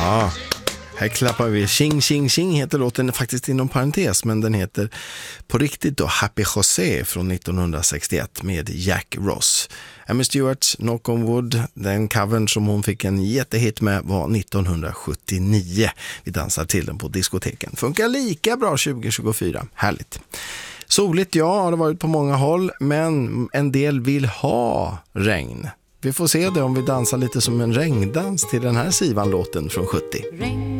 Ja, här klappar vi. Ching, ching, ching heter låten faktiskt inom parentes, men den heter på riktigt då Happy José från 1961 med Jack Ross. Amy Stewarts Knock on Wood, den covern som hon fick en jättehit med var 1979. Vi dansar till den på diskoteken. Funkar lika bra 2024. Härligt. Soligt, ja, har det varit på många håll, men en del vill ha regn. Vi får se det om vi dansar lite som en regndans till den här Sivan-låten från 70.